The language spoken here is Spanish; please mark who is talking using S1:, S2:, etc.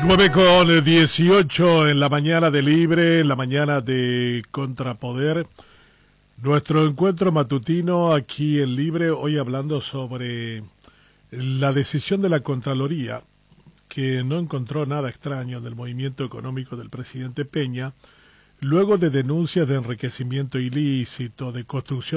S1: 9:18 en la mañana de Libre, en la mañana de Contrapoder. Nuestro encuentro matutino aquí en Libre, hoy hablando sobre la decisión de la Contraloría, que no encontró nada extraño en el movimiento económico del presidente Peña, luego de denuncias de enriquecimiento ilícito, de construcción